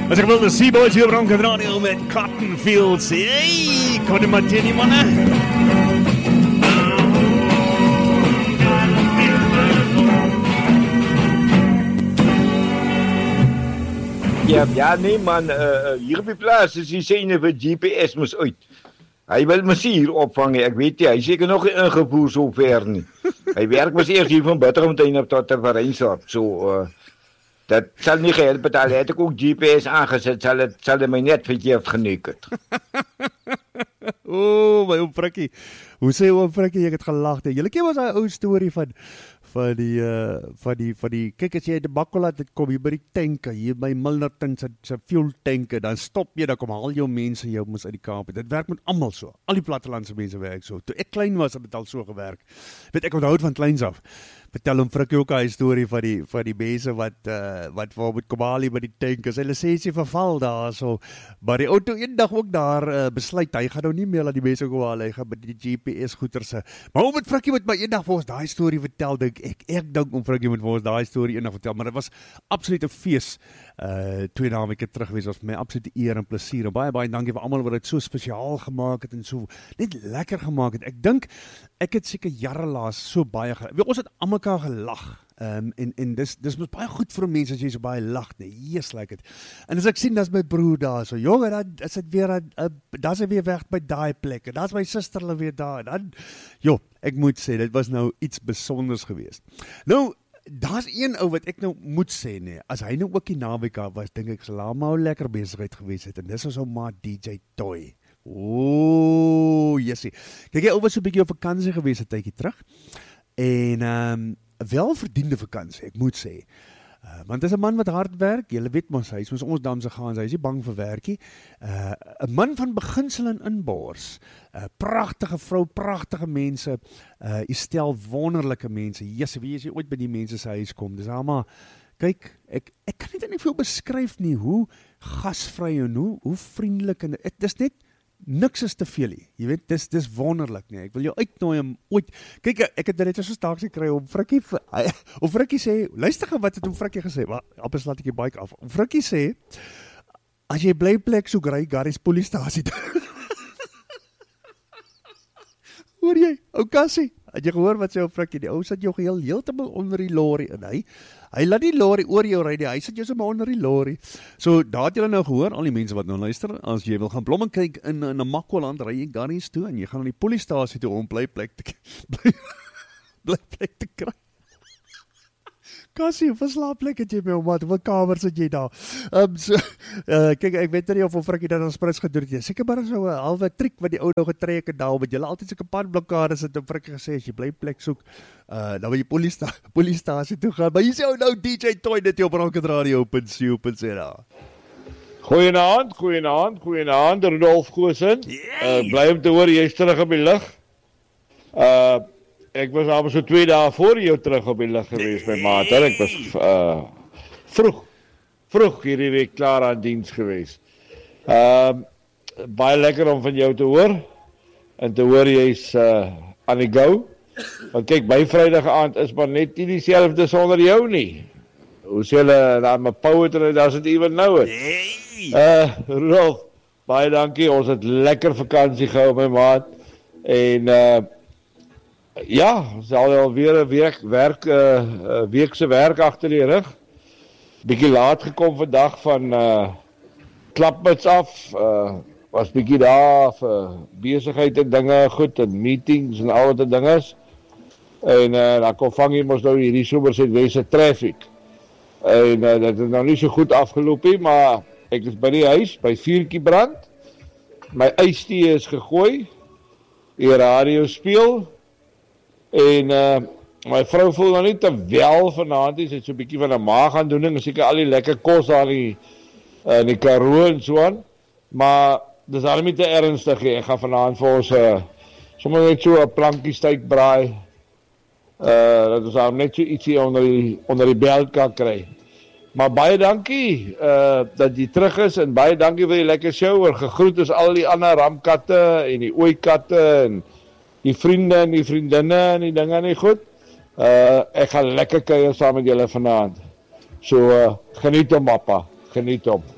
As ek wil, de Seaboys hier op Ronken Radio met Cotton Fields. Hey, kon je maar teen die manne? Ja, nee man, hier op die plaats is die syne vir GPS moes uit. Hy wil mos hier opvangen, ek weet nie, hy seker nog nie ingevoer so ver nie. Hy werk mos eers hier van Butterfontein tot Terwijnsdorp, so, dat sal nie gehelp het, al het ek ook GPS aangeset, sal het my net verkeerd geneek het. My oom Frikkie, hoe sê oom Frikkie, ek het gelag, julle ken was die ou storie van die, kyk as jy in die bakkel laat, dit kom hier by die tanke, hier by Milnerton sy fuel tanke, dan stop jy, dan kom al jou mense jou mos uit die Kaap, dit werk met almal so, al die plattelandse mense werk so, toe ek klein was, het dit al so gewerk, weet ek onthoud van kleins af, vertel hom Frikkie ook 'n storie van die mense wat vir met Komali by die tank, sy lisensie verval daar so, maar die auto eendag ook daar besluit, hy gaan nou nie meer laat die mense Komali, hy gaan met die GPS goederse, maar om met Frikkie moet my eendag vir ons daai storie vertel, dink ek dink om Frikkie moet vir ons daai storie eendag vertel, maar dit was absoluut 'n fees, 2 naweke terug gewees, was vir my absolute eer en plesier, en baie dankie vir almal wat dit so spesiaal gemaak het, en so net lekker gemaak het, ek dink, ek het seker jare laas so baie, ons het aan mekaar gelag, en dis baie goed vir mense as jy so baie lag, nee, yes, like it. En as ek sien, dat is my broer daar, so, jongen, dan is het weer, daar is hy weer weg by daai plek, en daar is my sister weer daar, en dan, ek moet sê, dit was nou iets besonders geweest. Nou, daar is een ou wat ek nou moet sê, nee, as hy nou ook die naweek was, dink ek, sal maar lekker bezigheid geweest het, en dis is ou maat DJ Toy. Jessie. Kijk, jy was so 'n bietjie op vakansie geweest 'n tydjie terug, en wel verdiende vakansie, ek moet sê, want is 'n man wat hard werk, julle weet mos, hy is mos ons damse gaan, hy is nie bang vir werkie, 'n man van beginsel en inbors, pragtige vrou, pragtige mense, jy stel wonderlike mense, jessie, wie as jy ooit by die mense se huis kom, dis allemaal, kyk, ek kan dit nie veel beskryf nie, hoe gasvry en hoe vriendelik, en dis net, niks is te veel nie, jy weet, dis wonderlik nie, ek wil jou uitnooi om ooit, kyk, ek het net so staaksie kry om Frikkie sê, luister gaan wat het om Frikkie gesê, maar, appes laat ek die bike af, om Frikkie sê, as jy bly plek soek, ry Garys Poliestasie, hoor jy, ou Kassie, het jy gehoor wat sê ou Frikkie, die ou sit jou heeltemal onder die lorry, en hy laat die lorry oor jou ry, hy sit jou sommer onder die lorry, so daar het julle nou gehoor, al die mense wat nou luister, as jy wil gaan blomme kyk in 'n Makwaland, ry jy Garys toe, en jy gaan na die Poliestasie toe om bly plek te kry. Kassie, wat slaapplek het jy my omaat, wat kamers het jy daar? Kyk, ek weet nie of Frikkie dat ons prins gedoen het, seker maar so 'n halwe triek wat die ou nou getrek het daar, met julle altyd soke padblokkades het, en Frikkie gesê, as jy bly plek soek, dan wil jy Poliestasie toe gaan, maar hier sê nou DJ Toy, dit op RocketRadio.co.za. Goeienaand, Rudolf Goosen, bly om te hoor, jy is terug op die lig, ek was al so 2 dae voor jou terug op die lig geweest by maat, ek was vroeg hierdie week klaar aan diens geweest. Baie lekker om van jou te hoor, en te hoor jy is aan die go, want kyk, my Vrydag aand is maar net nie dieselfde sonder jou nie. Hoe sê hulle, daar my power, daar is het even nou het. Rolf, baie dankie, ons het lekker vakansie gehou my maat, en ja, ons het alweer 'n weekse werk agter die rug. Bietjie laat gekom vandag van klapmuts af, was bietjie daar vir besigheid en dinge, goed, en meetings en al wat dinge is. En dan kom vang jy mos nou hierdie Somersetwesse traffic. En dat het nou nie so goed afgeloop nie, maar ek is by die huis, by vuurtjie brand. My ystee is gegooi, die radio speel, en my vrou voel nou nie te wel vanaand, sy het so 'n bietjie van 'n maagaandoening, en seker al die lekker kos daar in die Karoo en so aan, maar dis al nie te ernstig nie. Ek gaan vanaand vir ons sommer net so 'n plankie steakbraai, dat ons daar net so ietsie onder die belt kan kry. Maar baie dankie dat jy terug is, en baie dankie vir die lekker show, en gegroet is al die ander ramkatte en die ooikatte en die vriende en die vriendinne en die dinge nie goed. Ek gaan lekker kuier saam met julle vanaand. So, geniet hom, papa. Geniet hom.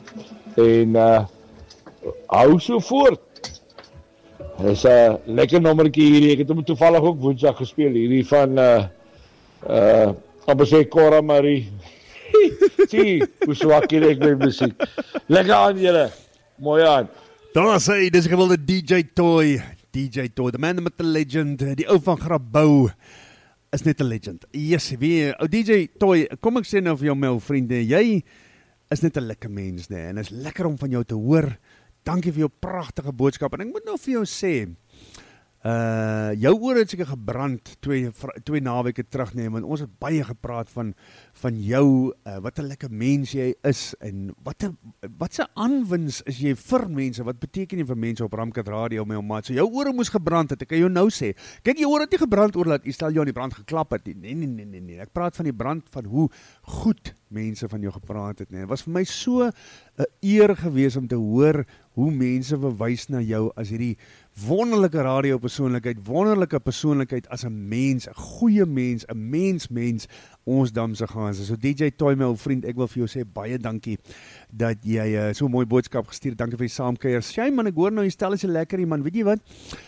En hou so voort. Dis 'n lekker nommertjie hierdie. Ek het hom toevallig ook Woensdag gespeel hierdie van amper sê Cora Marie. Sien, hoe swak hier ek my musiek. Lekker aan julle. Mooi aan. Daar sê dis gewilde DJ Toy, the man met the legend, die ou van Grabouw is net 'n legend. Yes, wie, ou DJ Toy, kom ek sê nou vir jou my ou vriende, jy is net 'n lekker mens, nee, en is lekker om van jou te hoor. Dankie vir jou pragtige boodskap. En ek moet nou vir jou sê, jou oor het seker gebrand twee naweke terug, nee, want ons het baie gepraat van jou, wat 'n lekker mens jy is, en wat 'n aanwins is jy vir mense, wat beteken jy vir mense op Ramkat Radio, my ou maat, so jou ore moes gebrand het, ek kan jou nou sê, kyk, jou ore het nie gebrand oor dat jy stel jou aan die brand geklap het, nee, ek praat van die brand van hoe goed mense van jou gepraat het, nee, het was vir my so 'n eer gewees om te hoor hoe mense verwys na jou as hierdie wonderlike radiopersoonlikheid, wonderlike persoonlikheid as 'n mens, 'n goeie mens, 'n mens, ons damse gaan. So DJ Toy, my ou vriend, ek wil vir jou sê baie dankie dat jy so 'n mooi boodskap gestuur het. Dankie vir die saamkuier. Sjy man, ek hoor nou jy stel is 'n lekker man. Weet jy wat?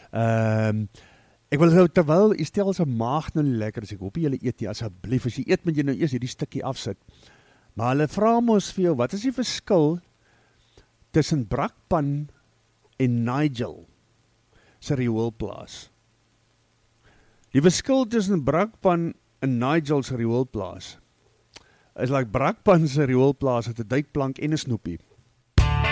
Ek wil nou terwyl jy stel se maag nou lekker, as ek hoop julle eet nie, asseblief as jy eet moet jy nou eers hierdie stukkie afsit. Maar hulle vra mos vir jou, wat is die verskil tussen Brakpan en Nigel se rioolplaas? Die verskil tussen Brakpan en Nigel se rioolplaas is like Brakpan se rioolplaas het 'n duikplank en 'n snoepie.